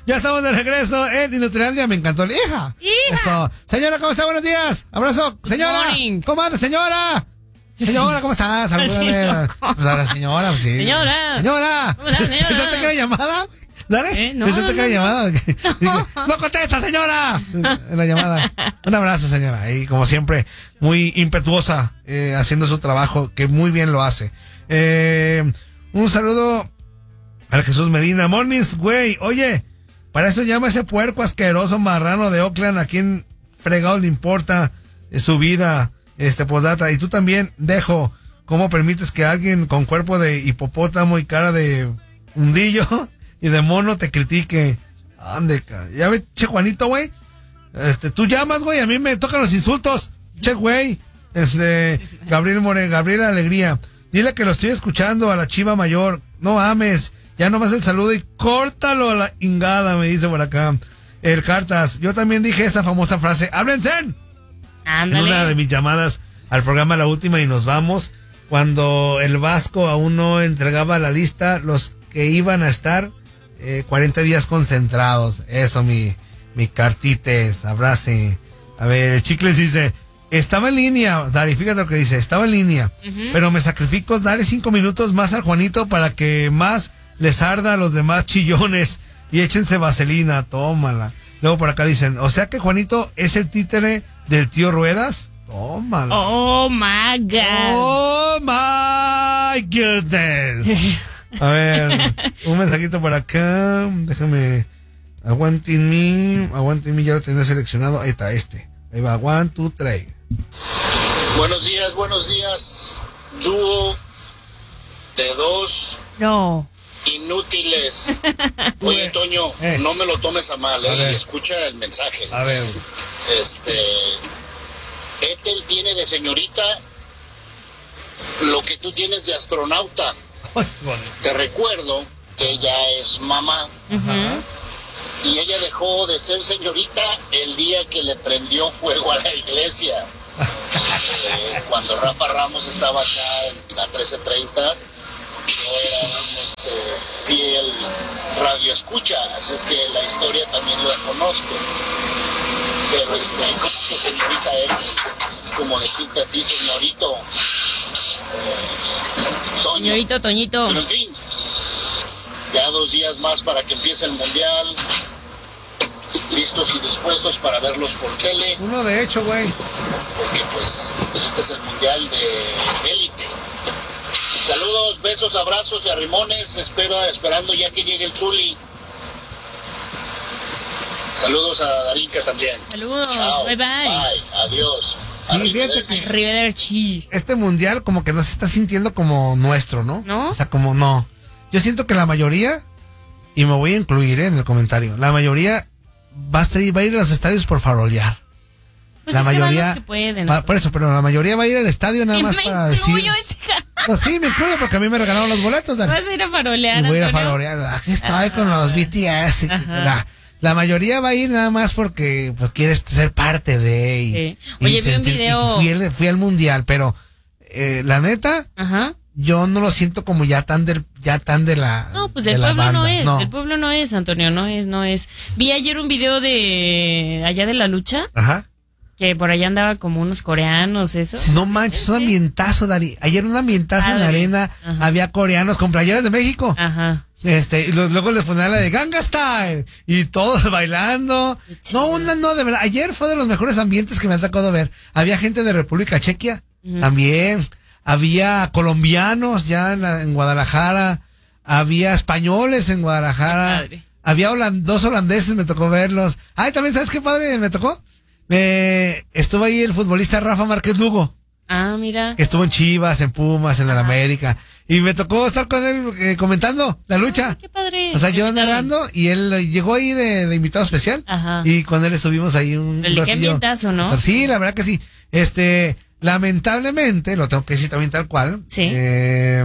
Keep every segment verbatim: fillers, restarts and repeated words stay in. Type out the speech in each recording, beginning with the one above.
Ya estamos de regreso en Inutilandia. Me encantó el hija. Hija. Eso. Señora, ¿cómo está? Buenos días. Abrazo. Señora. Morning. ¿Cómo anda, señora? Señora, ¿cómo está? Salúdame. Pues a la señora, pues sí. Señora. Señora. ¿Cómo está, señora? ¿Pensaste que era llamada? Dale. ¿Eh? No, ¿Pensaste que era no, llamada? No. no contesta, señora. En la llamada. Un abrazo, señora. Y como siempre, muy impetuosa, eh, haciendo su trabajo, que muy bien lo hace. Eh, un saludo a Jesús Medina. Mornings, güey. Oye, para eso llama ese puerco asqueroso marrano de Oakland. ¿A quién fregado le importa eh, su vida? Este, postdata. Y tú también, Dejo, ¿cómo permites que alguien con cuerpo de hipopótamo y cara de hundillo y de mono te critique? Ande, ca- ya ve, che Juanito, güey. Este, tú llamas, güey, a mí me tocan los insultos. Che, güey. Este, Gabriel More, Gabriel Alegría. Dile que lo estoy escuchando a la chiva mayor. No ames. Ya nomás el saludo y córtalo a la ingada, me dice por acá. El Cartas. Yo también dije esa famosa frase. ¡Háblense! Ándale. En una de mis llamadas al programa La Última y nos vamos, cuando el Vasco aún no entregaba la lista, los que iban a estar eh, cuarenta días concentrados. Eso, mi, mi Cartites, abrace. A ver, el Chicles dice, estaba en línea, Dari, fíjate lo que dice, estaba en línea, Ujú. pero me sacrifico, dale cinco minutos más al Juanito para que más les arda a los demás chillones y échense vaselina, tómala. Luego por acá dicen, o sea que Juanito es el títere del tío Ruedas. Tómala. Oh my God. Oh my goodness. A ver, un mensajito por acá. Déjame. Aguanten mí. Aguanten mí, ya lo tenía seleccionado. Ahí está, este. Ahí va, one, two, three. Buenos días, buenos días. Dúo de dos No. inútiles. Oye, Toño, Eh. no me lo tomes a mal, A ¿eh? ver. Y escucha el mensaje. A ver. Este. Ethel tiene de señorita lo que tú tienes de astronauta. Te recuerdo que ella es mamá. Ujú. Y ella dejó de ser señorita el día que le prendió fuego a la iglesia. Eh, cuando Rafa Ramos estaba acá en la trece treinta, yo era un este, fiel radio escucha, así es que la historia también la conozco. Pero este, como que señorita eres, es como decirte a ti, señorito. Eh, Toño. Señorito Toñito. Pero en fin, ya dos días más para que empiece el mundial. Listos y dispuestos para verlos por tele, Uno de hecho, güey. porque pues este es el mundial de élite. Saludos, besos, abrazos y arrimones. Espero, esperando ya que llegue el Zuli. Saludos a Darinka también. Saludos. Chao. Bye bye. Bye. Adiós. Sí, fíjate que Arrivederci. este mundial como que no se está sintiendo como nuestro, ¿no? ¿No? O sea, como no. Yo siento que la mayoría, y me voy a incluir, ¿eh? En el comentario, la mayoría va a, estar, va a ir a los estadios por farolear. Pues la es que van mayoría, los que pueden. va- por eso, pero la mayoría va a ir al estadio nada Y más me para decir. incluyo ese ja- Pues sí, me incluyo porque a mí me regalaron los boletos, Dani. Vas a ir a farolear, Y voy a ir a Antonio? farolear. Aquí estoy con los B T S. y- Ajá. La, la mayoría va a ir nada más porque pues quieres ser parte de. Y, Sí. y Oye, vi un sentir- y video- Fui, al- fui al mundial, pero eh, la neta, Ajá. yo no lo siento como ya tan del, ya tan de la. No, pues de el la pueblo no banda. es, No. el pueblo no es, Antonio, no es, no es. Vi ayer un video de allá de la lucha, Ajá. que por allá andaba como unos coreanos, eso. Si no manches, un ambientazo, Dari. Ayer un ambientazo en la Padre. arena. Ajá. Había coreanos con playeras de México. Ajá. Este, y los- luego les ponían la de Ganga Style. Y todos bailando. Qué chido. No, una, no, de verdad. Ayer fue de los mejores ambientes que me ha tocado ver. Había gente de República Chequia. Ujú. También. Había colombianos ya en, la- en Guadalajara. Había españoles en Guadalajara. Qué padre. Había holan- dos holandeses, me tocó verlos. Ay, también, ¿sabes qué padre me tocó? Me, estuvo ahí el futbolista Rafa Márquez Lugo. Ah, mira. Que estuvo en Chivas, en Pumas, en el Ajá. América. Y me tocó estar con él eh, comentando la lucha. Ah, qué padre. O sea, yo Me invitaron. narrando y él eh, llegó ahí de, de invitado especial. Ajá. Y con él estuvimos ahí un Pero qué ratillo. ambientazo, ¿no? Sí, la verdad que sí. Este, lamentablemente, lo tengo que decir también tal cual. Sí. eh,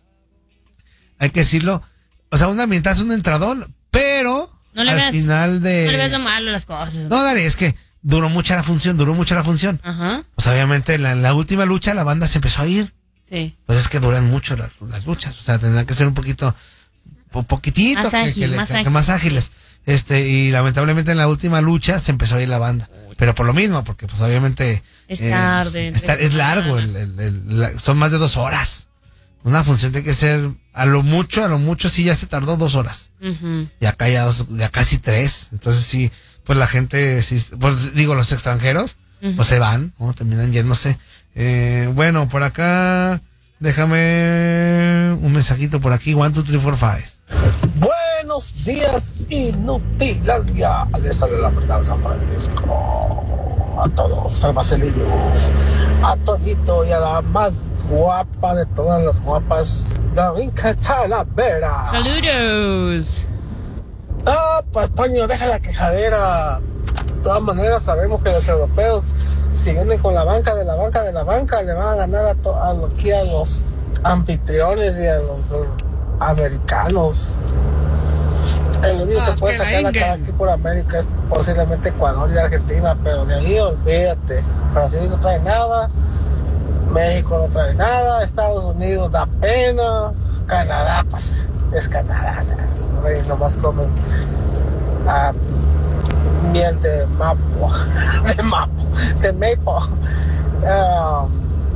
hay que decirlo. O sea, un ambientazo, un entradón, pero No le al veas- final de... No le veas lo malo a las cosas. No, Dari, es que duró mucha la función, duró mucho la función. Ajá. Pues obviamente en la, en la última lucha la banda se empezó a ir. Sí. Pues es que duran mucho las, las luchas. O sea, tendrán que ser un poquito, un poquitito. Más que- ágil, que le- más que- que ágil. más ágiles. Este, y lamentablemente en la última lucha se empezó a ir la banda. Pero por lo mismo, porque pues obviamente... Es eh, tarde. Es, tar- es largo, el, el, el, la- son más de dos horas. Una función tiene que ser, a lo mucho, a lo mucho sí ya se tardó dos horas. Uh-huh. Y acá ya, dos, ya casi tres. Entonces sí, pues la gente, sí, pues digo, los extranjeros, uh-huh. pues se van, ¿no? Terminan yéndose. Eh, bueno, por acá, déjame un mensajito por aquí, one, two, three, four, five. Buenos días, Inutilandia. Les sale la verdad San Francisco. A todos, al Marcelino, a Toñito y a la más guapa de todas las guapas, Darinka Talavera. Saludos. Ah, pues Toño, deja la quejadera. De todas maneras, sabemos que los europeos, si vienen con la banca de la banca de la banca, le van a ganar a, to- a, lo- aquí a los anfitriones y a los uh, americanos. El único Ah, que puede que sacar la cara aquí por América es posiblemente Ecuador y Argentina, pero de ahí olvídate. Brasil no trae nada, México no trae nada, Estados Unidos da pena, Canadá pues es Canadá, ¿sabes? Ahí nomás comen ah, miel de mapo, de mapo, de maple. Um,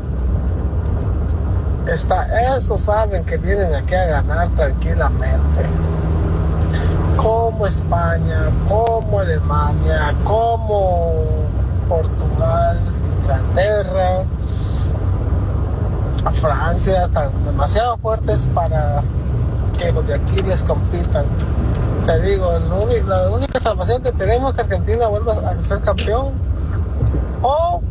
está, eso saben que vienen aquí a ganar tranquilamente. Como España, como Alemania, como Portugal, Inglaterra, Francia, están demasiado fuertes para que los de aquí les compitan. Te digo, el único, la única salvación que tenemos es que Argentina vuelva a ser campeón o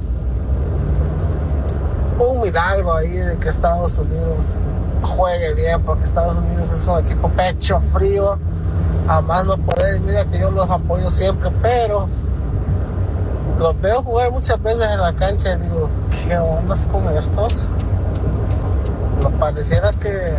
un milagro ahí de que Estados Unidos juegue bien, porque Estados Unidos es un equipo pecho frío a más no poder. Mira que yo los apoyo siempre, pero los veo jugar muchas veces en la cancha y digo, ¿qué ondas con estos? No pareciera que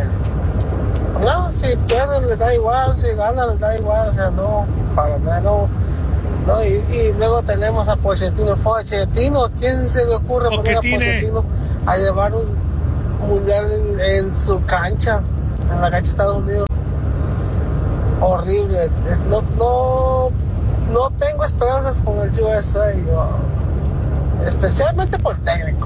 no, si pierden les da igual, si ganan les da igual, o sea, no, para nada, no, no, y, y luego tenemos a Pochettino, Pochettino, ¿quién se le ocurre poner a Pochettino a llevar un mundial en, en su cancha, en la cancha de Estados Unidos? Horrible, no, no, no tengo esperanzas con el U S A, yo, especialmente por técnico.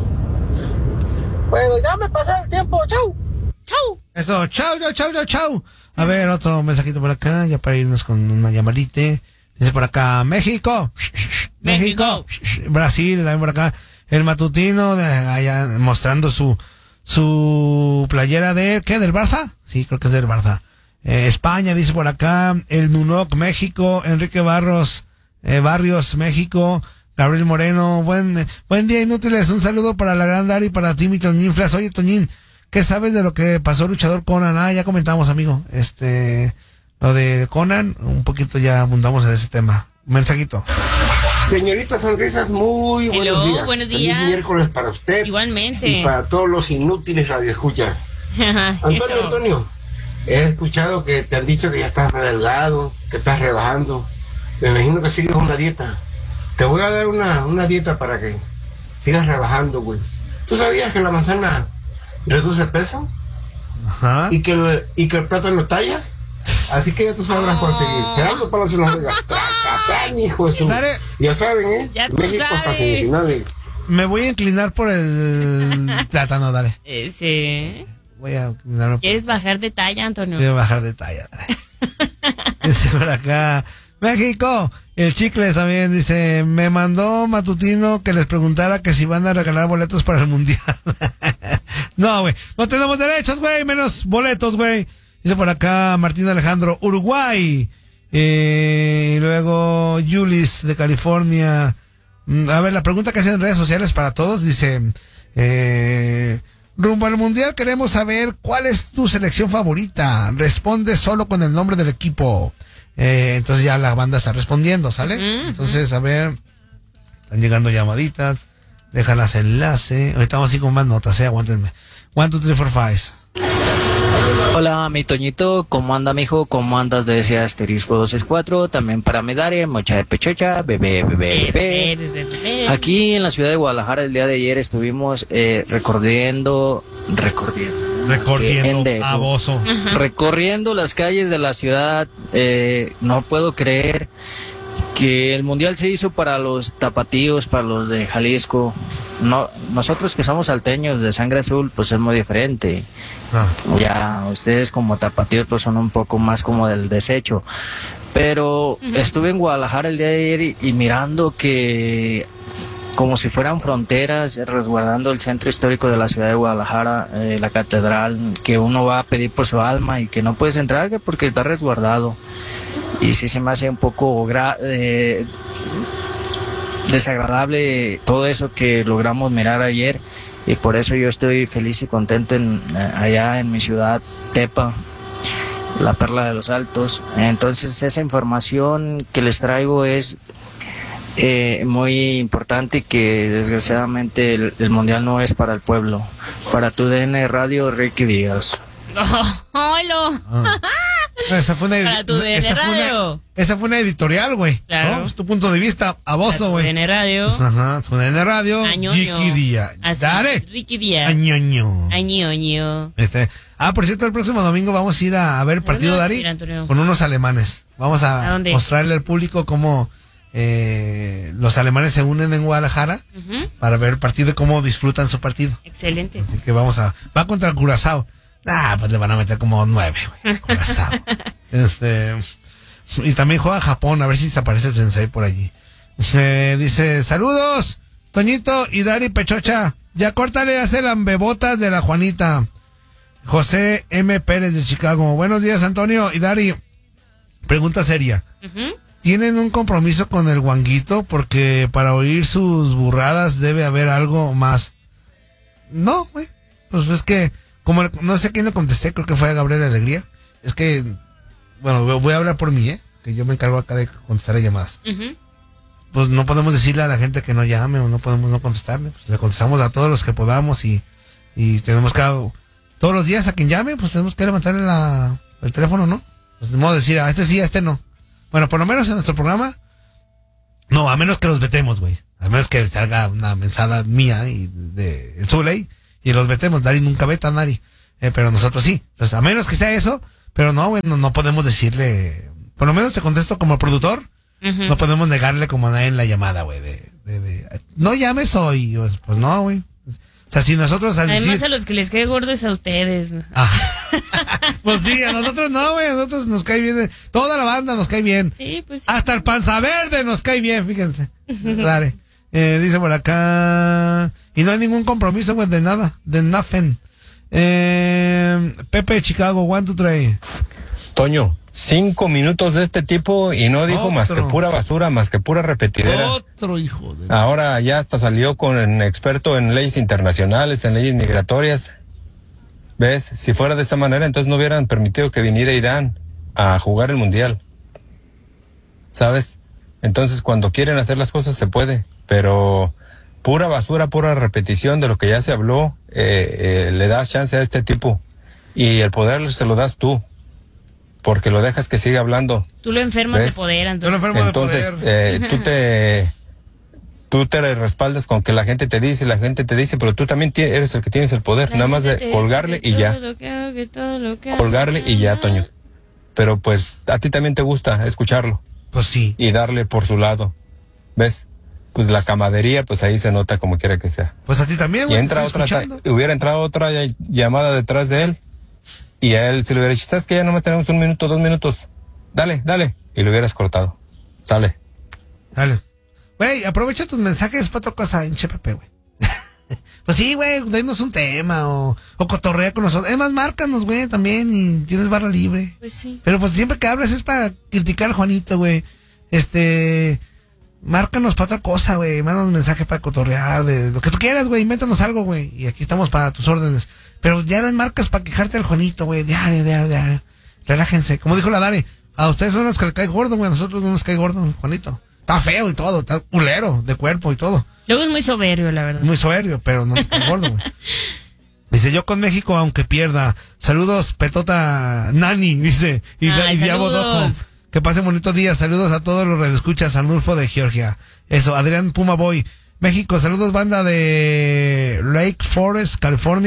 Bueno, ya me pasé el tiempo, chau. Chau. Eso, chau, chau, chau, chau, chau. A ver, otro mensajito por acá, ya para irnos con una llamadita. Dice por acá, México. México. Brasil, también por acá. El matutino, de allá mostrando su, su playera de, ¿qué? ¿Del Barça? Sí, creo que es del Barça. Eh, España, dice por acá. El Nunoc, México. Enrique Barros, eh, Barrios, México. Gabriel Moreno, buen, buen día, inútiles. Un saludo para la gran Dari, para ti, mi Toñín Flas. Oye, Toñín, ¿qué sabes de lo que pasó luchador Conan? Ah, ya comentamos, amigo. Este, lo de Conan, un poquito ya abundamos en ese tema. Mensajito. Señorita Sonrisas, muy Hello, buenos días. buenos Feliz días. miércoles para usted. Igualmente. Y para todos los inútiles radioescuchas. Antonio, Eso. Antonio, he escuchado que te han dicho que ya estás delgado, que estás rebajando. Me imagino que sigues una dieta. Te voy a dar una, una dieta para que sigas rebajando, güey. ¿Tú sabías que la manzana reduce peso? Ajá. Y que el, y que el plátano tallas. Así que ya tú sabrás cuál seguir. Gerardo Palacio Las Vegas. Tracatán, hijo de su... Dale. Ya saben, ¿eh? Ya tú México hasta sabes. semifinales. Me voy a inclinar por el plátano, dale. Ese. Voy a inclinarme por... ¿Quieres bajar de talla, Antonio? Voy a bajar de talla, dale. Dice por acá, México. El Chicle también dice, me mandó Matutino que les preguntara que si van a regalar boletos para el mundial. No, güey, no tenemos derechos, güey, menos boletos, güey. Dice por acá Martín Alejandro, Uruguay. Eh, y luego Yulis de California. Mm, A ver, la pregunta que hacen en redes sociales para todos dice, eh, rumbo al mundial queremos saber cuál es tu selección favorita. Responde solo con el nombre del equipo. Eh, entonces ya la banda está respondiendo, ¿sale? Uh-huh. Entonces, a ver, están llegando llamaditas, déjalas enlace. Ahorita vamos así con más notas, eh, aguántenme. One, two, three, four, five. Hola, mi Toñito, ¿cómo anda, mijo? ¿Cómo andas? Desde asterisco doscientos sesenta y cuatro, también para Medare, mocha de pechocha, bebé, bebé, bebé. Aquí en la ciudad de Guadalajara el día de ayer estuvimos eh, recordando, recordando, Recorriendo pendejo. a Bozo. Recorriendo las calles de la ciudad, eh, no puedo creer que el mundial se hizo para los tapatíos, para los de Jalisco. No, nosotros que somos salteños de sangre azul, pues es muy diferente. Ah. Ya ustedes como tapatíos pues son un poco más como del desecho. Pero uh-huh. estuve en Guadalajara el día de ayer y, y mirando que como si fueran fronteras, resguardando el centro histórico de la ciudad de Guadalajara, eh, la catedral, que uno va a pedir por su alma y que no puedes entrar porque está resguardado. Y sí se me hace un poco gra- eh, desagradable todo eso que logramos mirar ayer, y por eso yo estoy feliz y contento en, allá en mi ciudad, Tepa, la perla de los Altos. Entonces esa información que les traigo es eh, muy importante, que desgraciadamente el, el mundial no es para el pueblo. Para tu D N Radio, Ricky Díaz. ¡Hola! Ah. Esa fue una, Para tu D N esa fue Radio. una, esa fue una editorial, güey. Claro. ¿No? Es tu punto de vista, a Bozo, güey. D N Radio. Ajá, tu D N Radio. Ricky Díaz. Dale. Ricky Díaz. Añoño. Añoño. Este. Ah, por cierto, el próximo domingo vamos a ir a, a ver el partido, Dari, con unos alemanes. Vamos a, ¿a mostrarle al público cómo eh, los alemanes se unen en Guadalajara uh-huh. para ver el partido y cómo disfrutan su partido. Excelente. Así que vamos a... Va contra el Curazao. Ah, pues le van a meter como nueve, güey. Curazao. este, y también juega Japón, a ver si se aparece el sensei por allí. Eh, dice, saludos, Toñito y Dari Pechocha. Ya córtale, hace lambebotas de la Juanita. José M. Pérez de Chicago. Buenos días, Antonio y Dari. Pregunta seria. Uh-huh. ¿Tienen un compromiso con el Guanguito? Porque para oír sus burradas debe haber algo más. No, güey. Pues es que, como no sé quién le contesté, creo que fue a Gabriel Alegría. Es que, bueno, voy a hablar por mí, ¿eh? Que yo me encargo acá de contestar llamadas. Uh-huh. Pues no podemos decirle a la gente que no llame o no podemos no contestarle. Pues le contestamos a todos los que podamos y, y tenemos que... Todos los días a quien llame, pues tenemos que levantarle la, el teléfono, ¿no? Pues de modo de decir, a este sí, a este no. Bueno, por lo menos en nuestro programa, no, a menos que los vetemos, güey. A menos que salga una mensada mía y de el Zuley y los vetemos. Dari nunca veta a nadie, eh, pero nosotros sí. Pues a menos que sea eso, pero no, güey, no, no podemos decirle. Por lo menos te contesto como productor, uh-huh. no podemos negarle como a nadie en la llamada, güey. De, de, de, no llames hoy, pues no, güey. O sea, si nosotros al Además decir... a los que les cae gordo es a ustedes. Ah. Pues sí, a nosotros no, güey, a nosotros nos cae bien. Toda la banda nos cae bien. Sí, pues sí. Hasta el Panza Verde nos cae bien, fíjense. Claro. Eh, dice por acá... Y no hay ningún compromiso, güey, de nada, de nothing. Eh, Pepe de Chicago, one, two, three. Toño, cinco minutos de este tipo y no dijo Otro. más que pura basura, más que pura repetidera. Otro hijo de... Ahora ya hasta salió con un experto en leyes internacionales, en leyes migratorias. ¿Ves? Si fuera de esta manera, entonces no hubieran permitido que viniera Irán a jugar el mundial. ¿Sabes? Entonces cuando quieren hacer las cosas se puede, pero pura basura, pura repetición de lo que ya se habló, eh, eh, le das chance a este tipo y el poder se lo das tú. Porque lo dejas que siga hablando. Tú lo enfermas ¿ves? de poder, Antonio. Entonces, de poder. Eh, tú te tú te respaldas con que la gente te dice, la gente te dice, pero tú también tienes, eres el que tienes el poder. La Nada más de colgarle y ya. Hago, colgarle y ya, Toño. Pero pues a ti también te gusta escucharlo. Pues sí. Y darle por su lado. ¿Ves? Pues la camadería, pues ahí se nota como quiera que sea. Pues a ti también, güey. Y entra otra, hubiera entrado otra llamada detrás de él. Y a él, si le hubiera dicho, ¿sabes que ya nomás tenemos un minuto, dos minutos? Dale, dale. Y lo hubieras cortado. Sale. Dale. Güey, aprovecha tus mensajes para otra cosa, hinche Pepe, güey. Pues sí, güey, denos un tema o, o cotorrea con nosotros. Es más, márcanos, güey, también y tienes barra libre. Pues sí. Pero pues siempre que hablas es para criticar al Juanito, güey. Este... Márcanos para otra cosa, güey. Mándanos mensajes para cotorrear, de lo que tú quieras, güey. Invéntanos algo, güey. Y aquí estamos para tus órdenes. Pero ya no hay marcas para quejarte al Juanito, güey. Diario, diario, diario. Relájense. Como dijo la Dari, a ustedes son los que le cae gordo, güey. A nosotros no nos cae gordo, Juanito. Está feo y todo. Está culero de cuerpo y todo. Luego es muy soberbio, la verdad. Muy soberbio, pero no nos cae gordo, güey. Dice, yo con México aunque pierda. Saludos, Petota Nani, dice. Y, Ay, y Diabo Dojo. Que pasen bonito día. Saludos a todos los radioescuchas. Arnulfo de Georgia. Eso, Adrián Puma Boy. México, saludos banda de Lake Forest, California.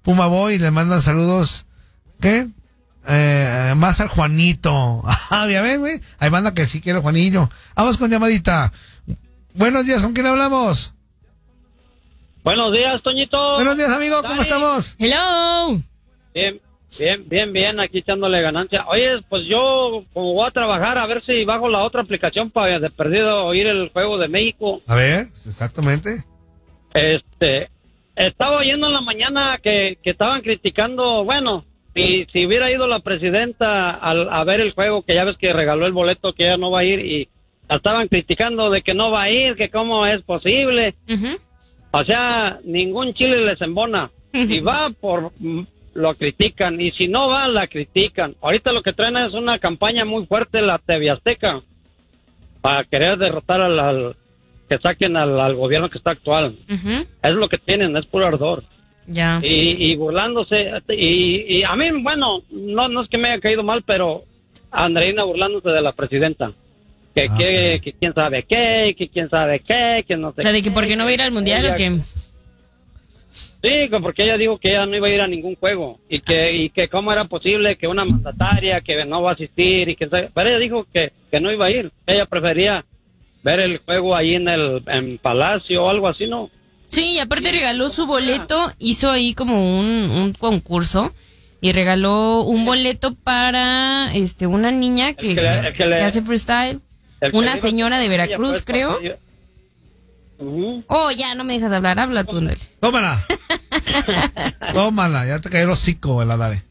Puma Boy, le mandan saludos, ¿qué? Eh, más al Juanito. Ah, ya ven, güey. Hay banda que sí quiere Juanillo. Vamos con llamadita. Buenos días, ¿con quién hablamos? Buenos días, Toñito. Buenos días, amigo, ¿cómo Dani. estamos? Hello. Bien, bien, bien, bien, aquí echándole ganancia. Oye, pues yo, como voy a trabajar, a ver si bajo la otra aplicación para de perdido oír el juego de México. A ver, exactamente. Este, estaba oyendo en la mañana que, que estaban criticando, bueno, si, si hubiera ido la presidenta al, a ver el juego, que ya ves que regaló el boleto, que ella no va a ir, y la estaban criticando de que no va a ir, que cómo es posible. Uh-huh. O sea, ningún chile les embona. Si va, por lo critican, y si no va, la critican. Ahorita lo que traen es una campaña muy fuerte, la T V Azteca, para querer derrotar al, al que saquen al, al gobierno que está actual. Uh-huh. Es lo que tienen, es puro ardor. Ya. Y, y burlándose, y, y a mí, bueno, no, no es que me haya caído mal, pero Andreina burlándose de la presidenta. Que, Ah, que, ok. que quién sabe qué, que quién sabe qué, que no sé O sea, de que qué, por qué no va a ir al mundial ella- o qué. Sí, que porque ella dijo que ella no iba a ir a ningún juego y que y que cómo era posible que una mandataria que no va a asistir y que pero ella dijo que, que no iba a ir, ella prefería ver el juego ahí en el en Palacio o algo así, ¿no? Sí, y aparte regaló su boleto, hizo ahí como un, un concurso y regaló un boleto para este una niña que, El que le- el que le- que hace freestyle, El que una iba- señora de ella, Veracruz, pues, creo. porque ella- Ujú. Oh, ya, no me dejas hablar, habla tú, ándale. Tómala. Tómala, ya te cayó el hocico, la Dare.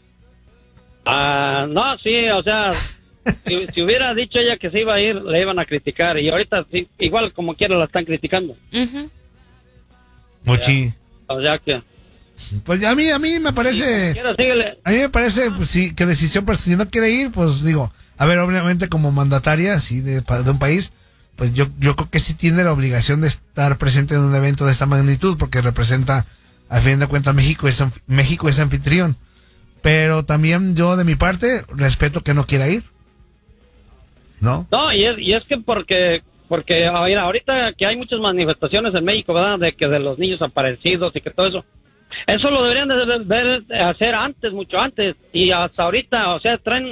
Ah, no, sí, o sea, si, si hubiera dicho ella que se iba a ir, le iban a criticar y ahorita sí, igual como quiera la están criticando. Ujú. Mochi. O sea que Pues a mí, a mí me parece, quiera, síguele. a mí me parece, pues sí, que decisión, pero si no quiere ir, pues digo, a ver, obviamente como mandataria, así de, pa- de un país, pues yo, yo creo que sí tiene la obligación de estar presente en un evento de esta magnitud, porque representa, a fin de cuentas, México es, anf- México es anfitrión. Pero también yo, de mi parte, respeto que no quiera ir. ¿No? No, y es, y es que porque, porque a ver, ahorita que hay muchas manifestaciones en México, ¿verdad? De que de los niños aparecidos y que todo eso. Eso lo deberían de, de- de hacer antes, mucho antes. Y hasta ahorita, o sea, traen